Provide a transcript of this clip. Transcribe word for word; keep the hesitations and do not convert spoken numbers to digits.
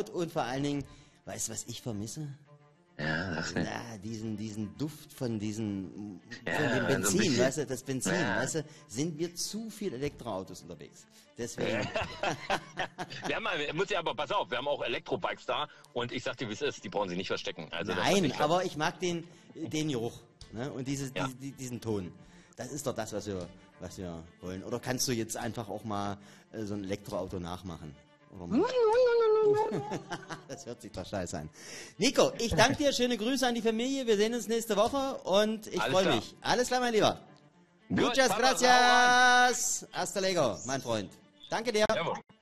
laut und vor allen Dingen, weißt du, was ich vermisse? Ja, das nicht. Na, diesen, diesen Duft von diesem, Ja, von dem so ein Benzin, bisschen. weißt du, das Benzin, Ja. weißt du, sind wir zu viel Elektroautos unterwegs. Deswegen, Wir haben, mal- muss ja aber, pass auf, wir haben auch Elektrobikes da und ich sag dir, wie es ist, die brauchen sie nicht verstecken. Also das hat nein, nicht aber ich mag den, den Geruch, ne, und dieses, Ja. die, diesen Ton. Das ist doch das, was wir, was wir wollen. Oder kannst du jetzt einfach auch mal äh, so ein Elektroauto nachmachen? Oder mal? Das hört sich doch scheiße an. Nico, ich danke dir, schöne Grüße an die Familie, wir sehen uns nächste Woche und ich Alles freue klar. mich. Alles klar, mein Lieber. Gut, Muchas Papa, gracias. Hasta luego, mein Freund. Danke dir. Jawohl.